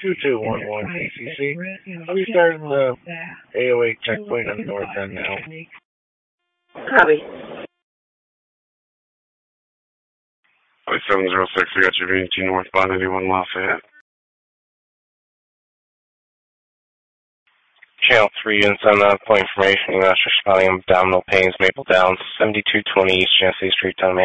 2211 ACC. I'll be starting the AO8 checkpoint on the north end now. Copy. 706, we got your VT northbound 81 Lafayette. Channel 3 and some point information, responding abdominal pains, Maple Downs, 7220 East Genesee Street, Town,